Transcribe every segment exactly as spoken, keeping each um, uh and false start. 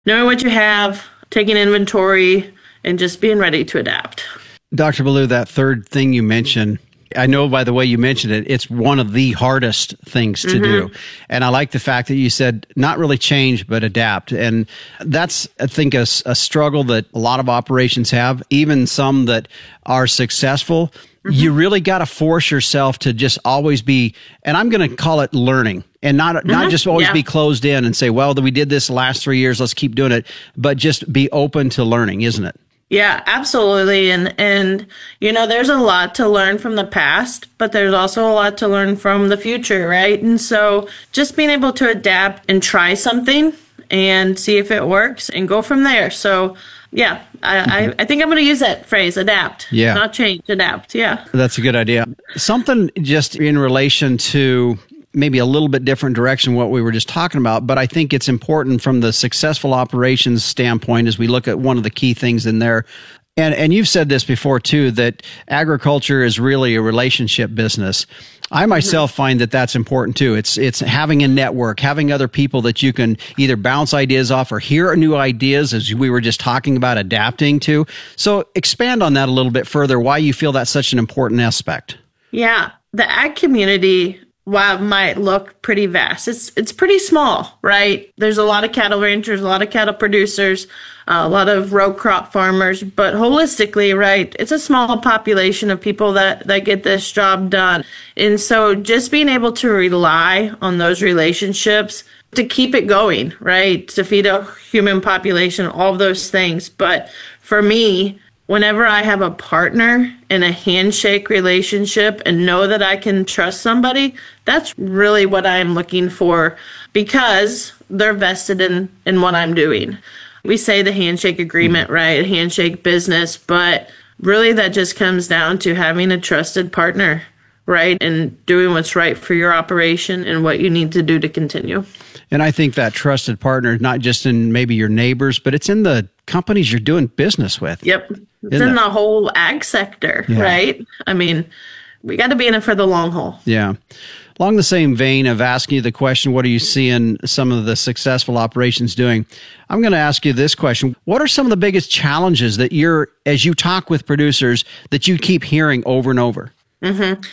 knowing what you have, taking inventory, and just being ready to adapt. Doctor Ballou, that third thing you mentioned, I know by the way you mentioned it, it's one of the hardest things to mm-hmm. do. And I like the fact that you said not really change, but adapt. And that's, I think, a, a struggle that a lot of operations have, even some that are successful. Mm-hmm. You really got to force yourself to just always be, and I'm going to call it learning, and not mm-hmm. not just always yeah. be closed in and say, well, we did this the last three years, let's keep doing it, but just be open to learning, isn't it? Yeah, absolutely. And, and, you know, there's a lot to learn from the past, but there's also a lot to learn from the future, right? And so just being able to adapt and try something and see if it works and go from there. So, yeah, I, mm-hmm. I, I think I'm going to use that phrase, adapt. Yeah. Not change, adapt. Yeah. That's a good idea. Something just in relation to maybe a little bit different direction what we were just talking about, but I think it's important from the successful operations standpoint as we look at one of the key things in there. And and you've said this before too, that agriculture is really a relationship business. I myself find that that's important too. It's it's having a network, having other people that you can either bounce ideas off or hear new ideas, as we were just talking about, adapting to. So expand on that a little bit further, why you feel that's such an important aspect. Yeah, the ag community, while it might look pretty vast, it's it's pretty small, right? There's a lot of cattle ranchers, a lot of cattle producers, uh, a lot of row crop farmers, but holistically, right, it's a small population of people that, that get this job done. And so just being able to rely on those relationships to keep it going, right, to feed a human population, all of those things. But for me, whenever I have a partner in a handshake relationship and know that I can trust somebody, that's really what I'm looking for, because they're vested in, in what I'm doing. We say the handshake agreement, right? Handshake business, but really that just comes down to having a trusted partner, right? And doing what's right for your operation and what you need to do to continue. And I think that trusted partner is not just in maybe your neighbors, but it's in the companies you're doing business with. Yep. It's Isn't in it? The whole ag sector, yeah. right? I mean, we got to be in it for the long haul. Yeah. Along the same vein of asking you the question, what are you seeing some of the successful operations doing? I'm going to ask you this question. What are some of the biggest challenges that you're, as you talk with producers, that you keep hearing over and over? Mm-hmm.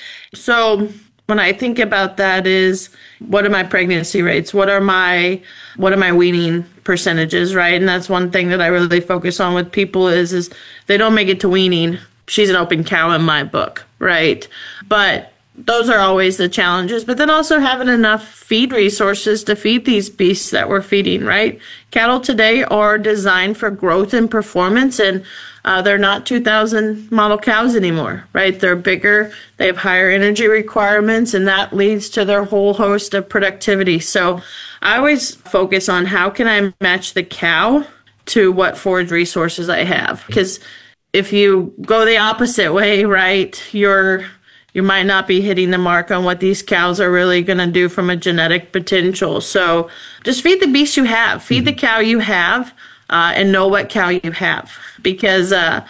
So when I think about that is, what are my pregnancy rates? What are my, what are my weaning percentages, right? And that's one thing that I really focus on with people is, is they don't make it to weaning. She's an open cow in my book, right? But those are always the challenges. But then also having enough feed resources to feed these beasts that we're feeding, right? Cattle today are designed for growth and performance, and uh, they're not two thousand model cows anymore, right? They're bigger, they have higher energy requirements, and that leads to their whole host of productivity. So I always focus on how can I match the cow to what forage resources I have. Because if you go the opposite way, right, you're you might not be hitting the mark on what these cows are really going to do from a genetic potential. So just feed the beast you have, feed mm-hmm. the cow you have, uh, and know what cow you have. Because uh,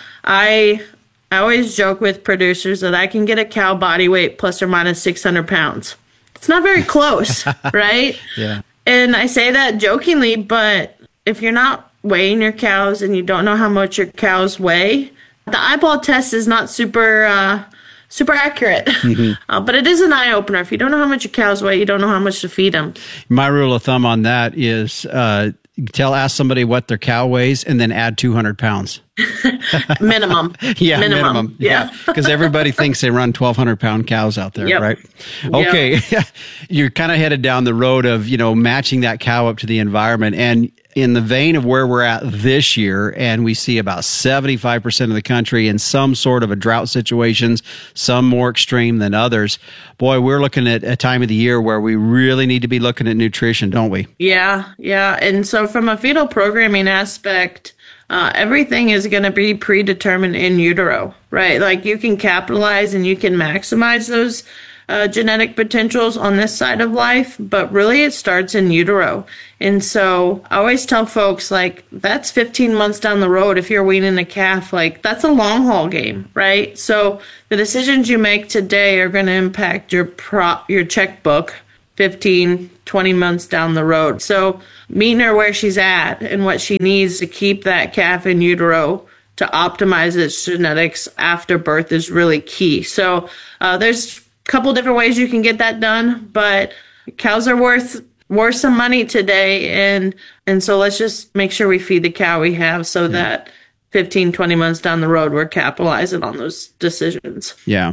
I I always joke with producers that I can get a cow body weight plus or minus six hundred pounds. It's not very close, right? Yeah. And I say that jokingly, but if you're not weighing your cows and you don't know how much your cows weigh, the eyeball test is not super uh, super accurate. Mm-hmm. Uh, but it is an eye-opener. If you don't know how much your cows weigh, you don't know how much to feed them. My rule of thumb on that is uh, tell, ask somebody what their cow weighs and then add two hundred pounds. Minimum. yeah, minimum. minimum. Yeah. Because yeah. everybody thinks they run twelve hundred pound cows out there, yep. right? Okay. Yep. You're kind of headed down the road of, you know, matching that cow up to the environment. And in the vein of where we're at this year, and we see about seventy-five percent of the country in some sort of a drought situations, some more extreme than others. Boy, we're looking at a time of the year where we really need to be looking at nutrition, don't we? Yeah, yeah. And so from a fetal programming aspect, Uh, everything is going to be predetermined in utero, right? Like you can capitalize and you can maximize those uh, genetic potentials on this side of life, but really it starts in utero. And so I always tell folks, like, that's fifteen months down the road if you're weaning a calf. Like, that's a long haul game, right? So the decisions you make today are going to impact your prop, your checkbook fifteen, twenty months down the road. So meeting her where she's at and what she needs to keep that calf in utero to optimize its genetics after birth is really key. So uh, there's a couple different ways you can get that done, but cows are worth worth some money today, and and so let's just make sure we feed the cow we have so yeah. that fifteen, twenty months down the road, we're capitalizing on those decisions. Yeah.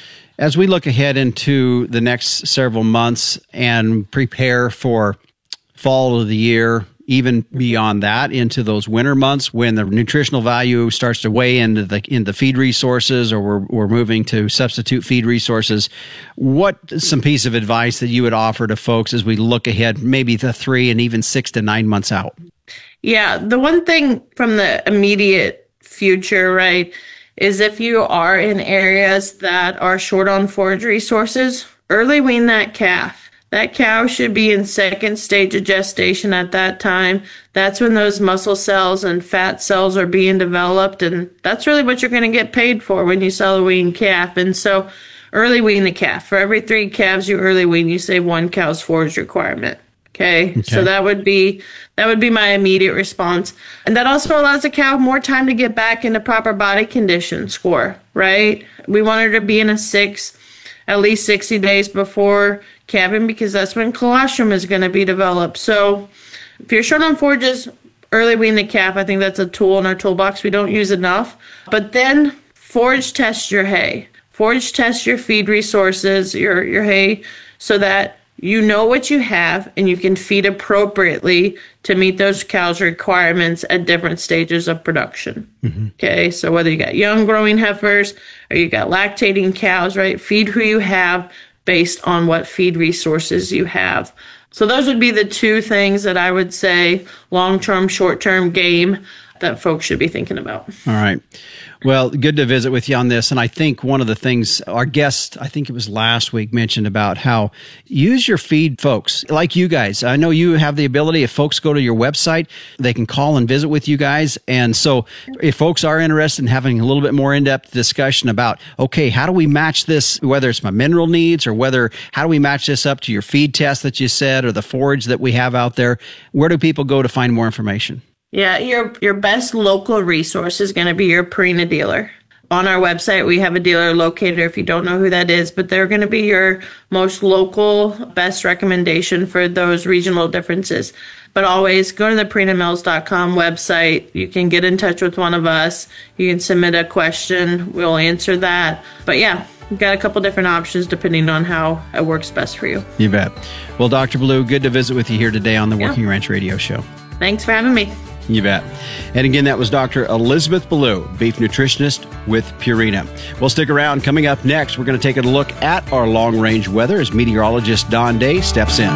As we look ahead into the next several months and prepare for fall of the year, even beyond that, into those winter months when the nutritional value starts to weigh into the in the feed resources, or we're we're moving to substitute feed resources, what some piece of advice that you would offer to folks as we look ahead, maybe the three and even six to nine months out? Yeah, the one thing from the immediate future, right, is if you are in areas that are short on forage resources, early wean that calf. That cow should be in second stage of gestation at that time. That's when those muscle cells and fat cells are being developed, and that's really what you're going to get paid for when you sell a weaned calf. And so early wean the calf. For every three calves you early wean, you save one cow's forage requirement. Okay? okay. So that would be that would be my immediate response. And that also allows the cow more time to get back into proper body condition score, right? We want her to be in a six at least sixty days before calving, because that's when colostrum is going to be developed. So if you're short on forages, early wean the calf. I think that's a tool in our toolbox we don't use enough. But then forage test your hay. Forage test your feed resources, your, your hay, so that you know what you have and you can feed appropriately to meet those cows' requirements at different stages of production. Mm-hmm. Okay, so whether you got young growing heifers or you got lactating cows, right? Feed who you have based on what feed resources you have. So those would be the two things that I would say long-term, short-term game that folks should be thinking about. All right. Well, good to visit with you on this. And I think one of the things our guest, I think it was last week, mentioned about how use your feed folks like you guys. I know you have the ability, if folks go to your website, they can call and visit with you guys. And so if folks are interested in having a little bit more in-depth discussion about, okay, how do we match this, whether it's my mineral needs or whether, how do we match this up to your feed test that you said or the forage that we have out there, where do people go to find more information? Yeah, your your best local resource is going to be your Purina dealer. On our website, we have a dealer locator if you don't know who that is, but they're going to be your most local, best recommendation for those regional differences. But always go to the purina mills dot com website. You can get in touch with one of us. You can submit a question. We'll answer that. But yeah, we've got a couple different options depending on how it works best for you. You bet. Well, Doctor Ballou, good to visit with you here today on the yeah. Working Ranch Radio Show. Thanks for having me. You bet. And again, that was Doctor Elizabeth Ballou, beef nutritionist with Purina. Well, stick around. Coming up next, we're going to take a look at our long-range weather as meteorologist Don Day steps in.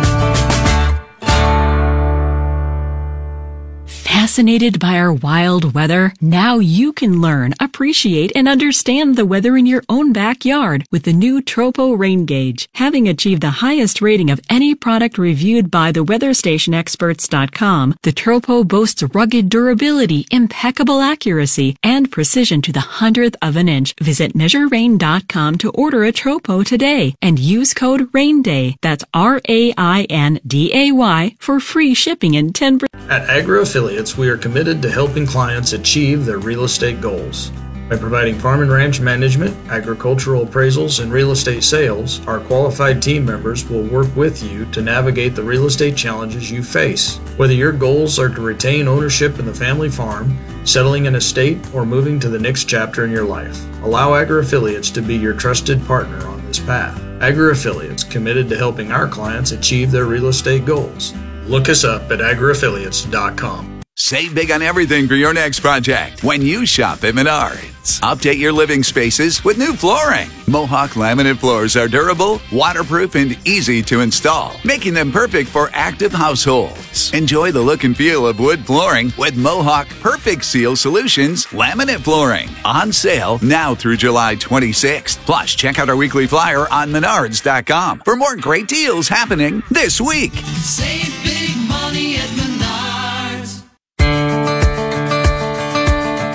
Fascinated by our wild weather? Now you can learn, appreciate, and understand the weather in your own backyard with the new Tropo Rain Gauge. Having achieved the highest rating of any product reviewed by the weather station experts dot com, the Tropo boasts rugged durability, impeccable accuracy, and precision to the hundredth of an inch. Visit measure rain dot com to order a Tropo today and use code RAINDAY, that's R A I N D A Y, for free shipping and ten percent. At Agri Affiliates, we are committed to helping clients achieve their real estate goals. By providing farm and ranch management, agricultural appraisals, and real estate sales, our qualified team members will work with you to navigate the real estate challenges you face. Whether your goals are to retain ownership in the family farm, settling an estate, or moving to the next chapter in your life, allow Agri Affiliates to be your trusted partner on this path. Agri Affiliates, committed to helping our clients achieve their real estate goals. Look us up at agri affiliates dot com. Save big on everything for your next project when you shop at Menards. Update your living spaces with new flooring. Mohawk laminate floors are durable, waterproof, and easy to install, making them perfect for active households. Enjoy the look and feel of wood flooring with Mohawk Perfect Seal Solutions laminate flooring. On sale now through July twenty-sixth. Plus, check out our weekly flyer on menards dot com for more great deals happening this week. Save big money at Menards.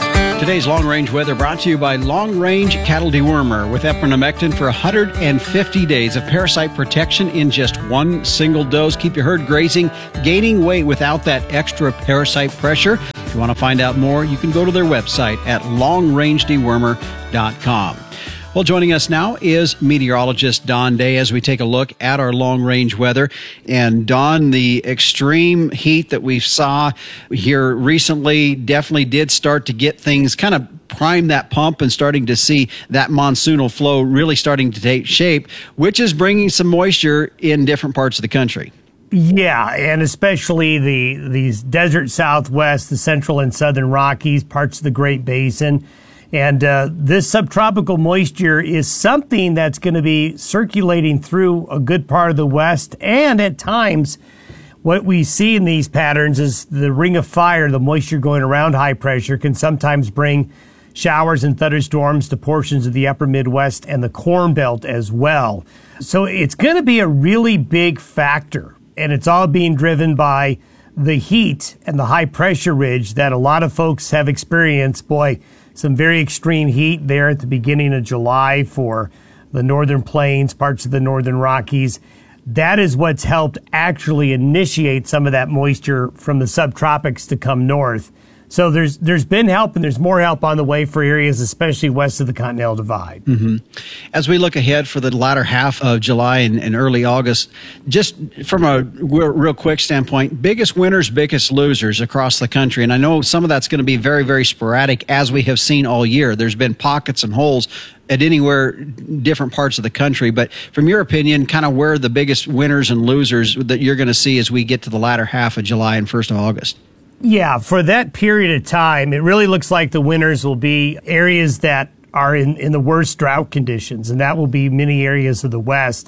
Today's Long Range Weather brought to you by Long Range Cattle Dewormer with epinamectin for one hundred fifty days of parasite protection in just one single dose. Keep your herd grazing, gaining weight without that extra parasite pressure. If you want to find out more, you can go to their website at long range dewormer dot com. Well, joining us now is meteorologist Don Day as we take a look at our long-range weather. And Don, the extreme heat that we saw here recently definitely did start to get things kind of prime that pump and starting to see that monsoonal flow really starting to take shape, which is bringing some moisture in different parts of the country. Yeah, and especially the these desert Southwest, the central and southern Rockies, parts of the Great Basin. And uh, this subtropical moisture is something that's going to be circulating through a good part of the West. And at times, what we see in these patterns is the ring of fire, the moisture going around high pressure, can sometimes bring showers and thunderstorms to portions of the upper Midwest and the Corn Belt as well. So it's going to be a really big factor. And it's all being driven by the heat and the high pressure ridge that a lot of folks have experienced. Boy, some very extreme heat there at the beginning of July for the northern plains, parts of the northern Rockies. That is what's helped actually initiate some of that moisture from the subtropics to come north. So there's there's been help, and there's more help on the way for areas, especially west of the Continental Divide. Mm-hmm. As we look ahead for the latter half of July and, and early August, just from a real, real quick standpoint, biggest winners, biggest losers across the country. And I know some of that's going to be very, very sporadic, as we have seen all year. There's been pockets and holes at anywhere, different parts of the country. But from your opinion, kind of where are the biggest winners and losers that you're going to see as we get to the latter half of July and first of August? Yeah, for that period of time, it really looks like the winners will be areas that are in, in the worst drought conditions, and that will be many areas of the West,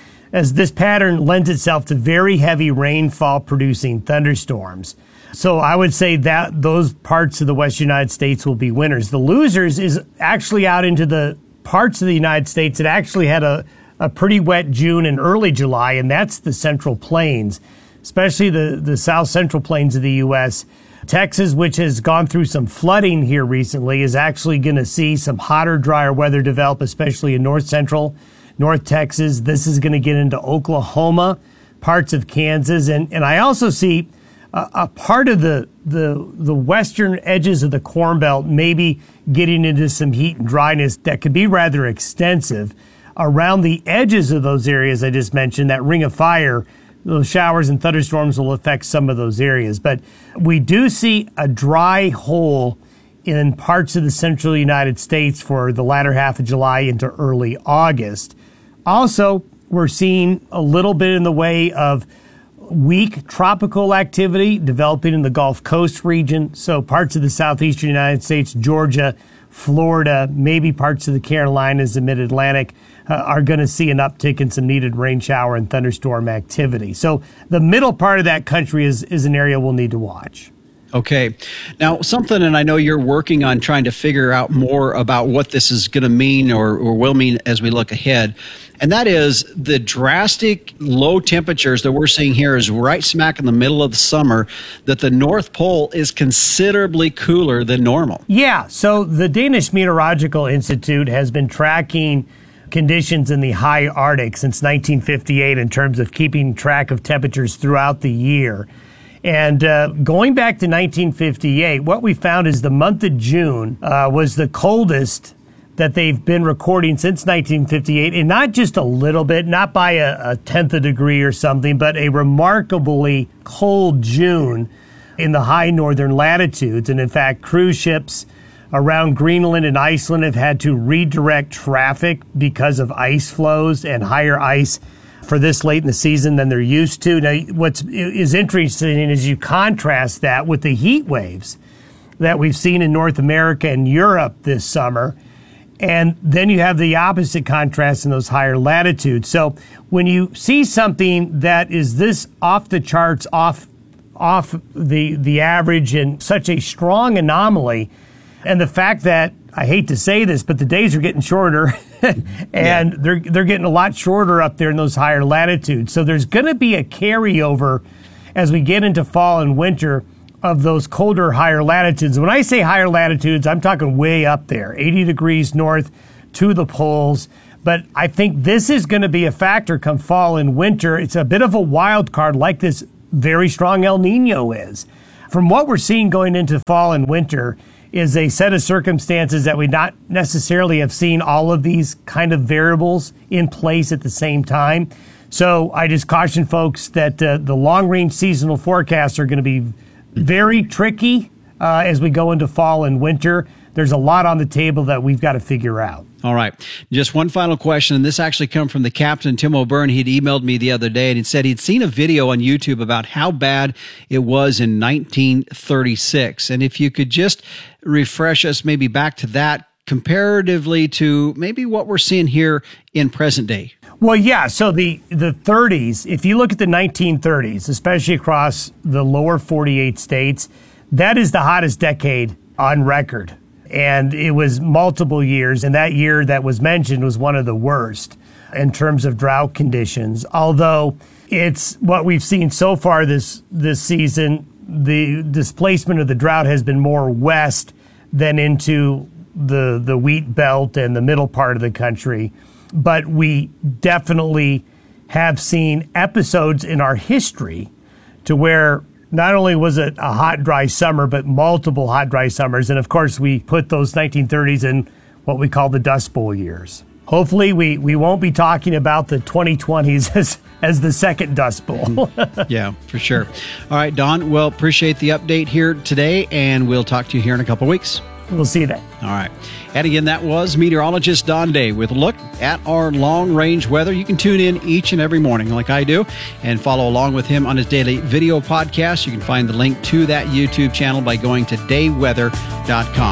as this pattern lends itself to very heavy rainfall producing thunderstorms. So I would say that those parts of the Western United States will be winners. The losers is actually out into the parts of the United States that actually had a, a pretty wet June and early July, and that's the Central Plains, especially the, the south central plains of the U S. Texas, which has gone through some flooding here recently, is actually going to see some hotter, drier weather develop, especially in north central, North Texas. This is going to get into Oklahoma, parts of Kansas. And, and I also see a, a part of the, the, the western edges of the Corn Belt maybe getting into some heat and dryness that could be rather extensive. Around the edges of those areas I just mentioned, that ring of fire, those showers and thunderstorms will affect some of those areas. But we do see a dry hole in parts of the central United States for the latter half of July into early August. Also, we're seeing a little bit in the way of weak tropical activity developing in the Gulf Coast region. So parts of the southeastern United States, Georgia, Florida, maybe parts of the Carolinas and mid-Atlantic uh, are going to see an uptick in some needed rain shower and thunderstorm activity. So the middle part of that country is, is an area we'll need to watch. Okay. Now, something, and I know you're working on trying to figure out more about what this is going to mean or, or will mean as we look ahead, and that is the drastic low temperatures that we're seeing here is right smack in the middle of the summer, that the North Pole is considerably cooler than normal. Yeah. So the Danish Meteorological Institute has been tracking conditions in the high Arctic since nineteen fifty-eight in terms of keeping track of temperatures throughout the year. And uh, going back to nineteen fifty-eight, what we found is the month of June uh, was the coldest that they've been recording since nineteen fifty-eight, and not just a little bit, not by a, a tenth of a degree or something, but a remarkably cold June in the high northern latitudes. And in fact, cruise ships around Greenland and Iceland have had to redirect traffic because of ice flows and higher ice for this late in the season than they're used to. Now, what's is interesting is you contrast that with the heat waves that we've seen in North America and Europe this summer, and then you have the opposite contrast in those higher latitudes. So when you see something that is this off the charts, off off the the average, and such a strong anomaly, and the fact that, I hate to say this, but the days are getting shorter, and yeah. they're they're getting a lot shorter up there in those higher latitudes. So there's going to be a carryover as we get into fall and winter of those colder, higher latitudes. When I say higher latitudes, I'm talking way up there, eighty degrees north to the poles. But I think this is going to be a factor come fall and winter. It's a bit of a wild card like this very strong El Nino is. From what we're seeing going into fall and winter is a set of circumstances that we not necessarily have seen all of these kind of variables in place at the same time. So I just caution folks that uh, the long-range seasonal forecasts are going to be very tricky uh, as we go into fall and winter. There's a lot on the table that we've got to figure out. All right. Just one final question, and this actually come from the captain, Tim O'Byrne. He'd emailed me the other day, and he said he'd seen a video on YouTube about how bad it was in nineteen thirty-six. And if you could just refresh us maybe back to that comparatively to maybe what we're seeing here in present day. Well, yeah. So the, the thirties, if you look at the nineteen thirties, especially across the lower forty-eight states, that is the hottest decade on record. And it was multiple years. And that year that was mentioned was one of the worst in terms of drought conditions. Although it's what we've seen so far this, this season, the displacement of the drought has been more west than into the, the wheat belt and the middle part of the country. But we definitely have seen episodes in our history to where not only was it a hot, dry summer, but multiple hot, dry summers. And of course, we put those nineteen thirties in what we call the Dust Bowl years. Hopefully, we, we won't be talking about the twenty twenties as, as the second Dust Bowl. Yeah, for sure. All right, Don, well, appreciate the update here today, and we'll talk to you here in a couple of weeks. We'll see you then. All right. And again, that was meteorologist Don Day with a look at our long-range weather. You can tune in each and every morning like I do and follow along with him on his daily video podcast. You can find the link to that YouTube channel by going to day weather dot com.